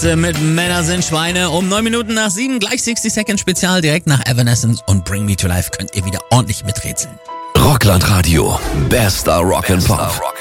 Ärzte mit Männer sind Schweine. Um 9 Minuten nach 7, gleich 60 Seconds Spezial, direkt nach Evanescence und Bring Me to Life könnt ihr wieder ordentlich miträtseln. Rockland Radio, bester Rock and Pop.